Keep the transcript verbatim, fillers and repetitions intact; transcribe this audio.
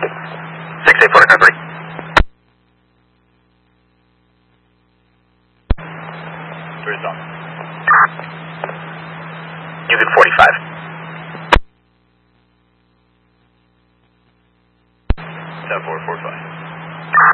six eight four nine three. Three is on. Unit forty-five. ten four four five.